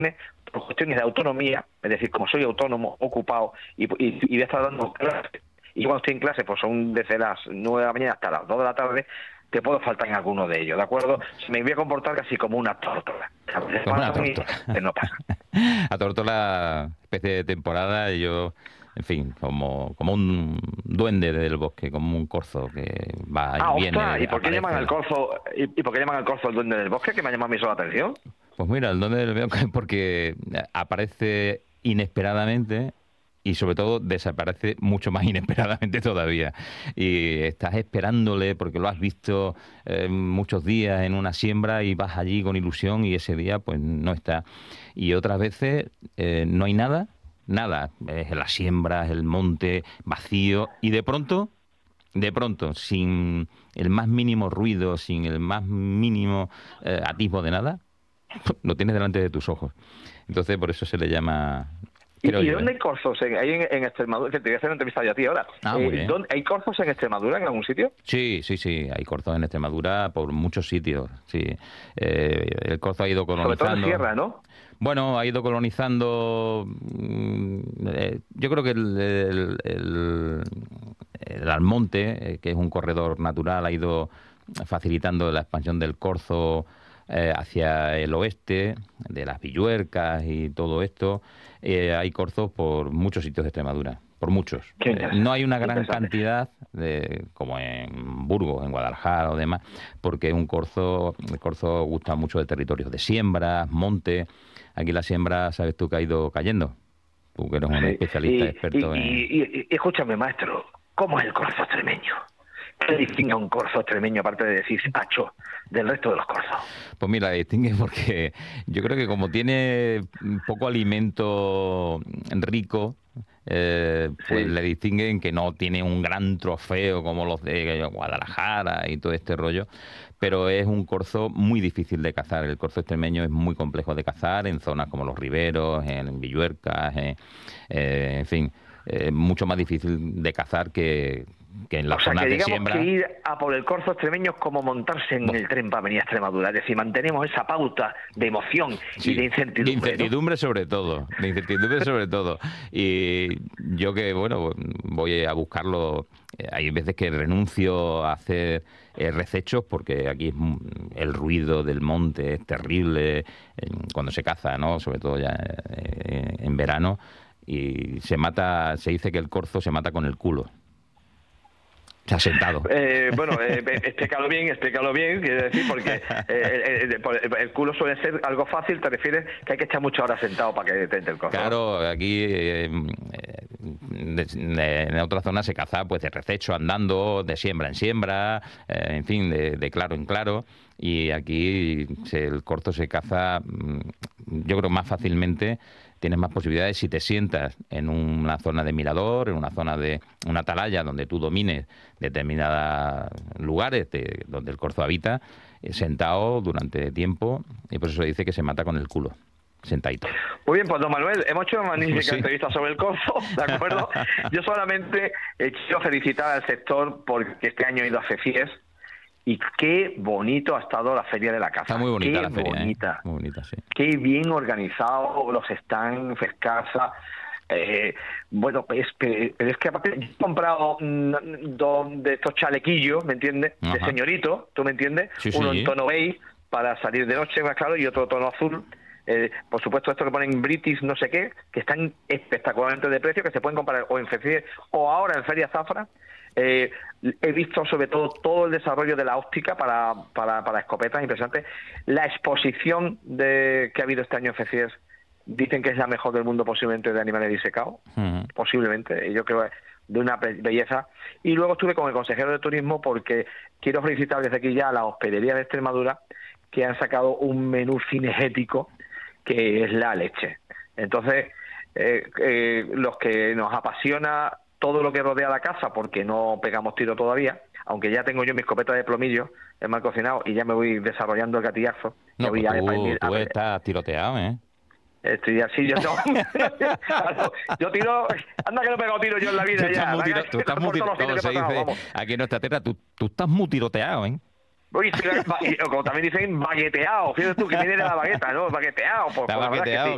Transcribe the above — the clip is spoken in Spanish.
por cuestiones de autonomía, es decir, como soy autónomo, ocupado y voy a estar dando clases, y cuando estoy en clase pues son desde las 9 de la mañana hasta las 2 de la tarde, te puedo faltar en alguno de ellos, ¿de acuerdo? Me voy a comportar casi como una tórtola. Como una tórtola. No pasa. A tórtola, especie de temporada, y yo, en fin, como un duende del bosque, como un corzo que va y viene. Ostras, ¿y por qué llaman al corzo, y por qué llaman al corzo el duende del bosque? Que me ha llamado a mí eso la atención. Pues mira, el duende del bosque porque aparece inesperadamente y sobre todo desaparece mucho más inesperadamente todavía. Y estás esperándole porque lo has visto muchos días en una siembra y vas allí con ilusión y ese día pues no está. Y otras veces no hay nada, es la siembra, el monte vacío y de pronto, sin el más mínimo ruido, sin el más mínimo atisbo de nada, lo tienes delante de tus ojos. Entonces por eso se le llama... ¿Y dónde hay corzos? ¿Hay en Extremadura? Te voy a hacer una entrevista yo a ti ahora. Muy bien. ¿Hay corzos en Extremadura en algún sitio? Sí, hay corzos en Extremadura por muchos sitios, sí. El corzo ha ido colonizando... Sobre todo en sierra, ¿no? Bueno, ha ido colonizando... yo creo que el Almonte, que es un corredor natural, ha ido facilitando la expansión del corzo hacia el oeste, de las Villuercas y todo esto. Hay corzos por muchos sitios de Extremadura, por muchos. No hay una gran cantidad, como en Burgos, en Guadalajara o demás, porque el corzo gusta mucho de territorios de siembras, monte. Aquí la siembra, sabes tú, que ha ido cayendo. Tú que eres un especialista, experto en... Y escúchame, maestro, ¿cómo es el corzo extremeño? ¿Qué distingue a un corzo extremeño, aparte de decir pacho, del resto de los corzos? Pues mira, distingue porque yo creo que como tiene poco alimento rico, pues le distinguen que no tiene un gran trofeo como los de Guadalajara y todo este rollo, pero es un corzo muy difícil de cazar. El corzo extremeño es muy complejo de cazar en zonas como los Riberos, en Villuercas, en fin, mucho más difícil de cazar que en las zonas de siembra. Que ir a por el corzo extremeño es como montarse en el tren para venir a Extremadura. Es decir, mantenemos esa pauta de emoción y de incertidumbre. De incertidumbre, ¿no? sobre todo. Y yo que, bueno, voy a buscarlo. Hay veces que renuncio a hacer recechos porque aquí el ruido del monte es terrible cuando se caza, ¿no? Sobre todo ya en verano. Y se dice que el corzo se mata con el culo. Se ha sentado. Explícalo bien, quiero decir, porque el culo suele ser algo fácil, te refieres que hay que echar muchas horas sentado para que te entre el corzo. Claro, aquí en otras zonas se caza pues de rececho andando, de siembra en siembra, en fin, de claro en claro, y aquí el corzo se caza, yo creo, más fácilmente. Tienes más posibilidades si te sientas en una zona de mirador, en una zona de una atalaya donde tú domines determinados lugares donde el corzo habita, sentado durante tiempo, y por eso se dice que se mata con el culo, sentadito. Muy bien, pues don Manuel, hemos hecho una magnífica entrevista sobre el corzo, ¿de acuerdo? Yo solamente quiero felicitar al sector porque este año he ido a FEFIES. Y qué bonito ha estado la Feria de la Caza. Está muy bonita la feria. Muy bonita, sí. Qué bien organizado los stands, FESCASA. Bueno, pero es que aparte yo he comprado dos de estos chalequillos, ¿me entiendes? Ajá. De señorito, ¿tú me entiendes? Sí, Uno en tono beige para salir de noche, más claro, y otro tono azul. Por supuesto, esto que ponen British no sé qué, que están espectacularmente de precio, que se pueden comprar o en FEFIES o ahora en Feria Zafra. He visto sobre todo el desarrollo de la óptica para escopetas, impresionante. La exposición que ha habido este año en FEFIES, dicen que es la mejor del mundo posiblemente de animales disecados, posiblemente, yo creo de una belleza. Y luego estuve con el consejero de turismo porque quiero felicitar desde aquí ya a la hospedería de Extremadura, que han sacado un menú cinegético que es la leche. Entonces, los que nos apasiona todo lo que rodea la casa, porque no pegamos tiro todavía, aunque ya tengo yo mi escopeta de plomillo, el mal cocinado, y ya me voy desarrollando el gatillazo. No, pues tú estás tiroteado, ¿eh? Estoy así, yo no. Claro, yo tiro, anda que no he pegado tiro yo en la vida ya. Tú estás muy tiroteado, aquí en nuestra tierra, tú estás muy tiroteado, ¿eh? Uy, como también dicen bagueteado, fíjate tú que viene de la bagueta, ¿no? Bagueteado, pues. Está bagueteado,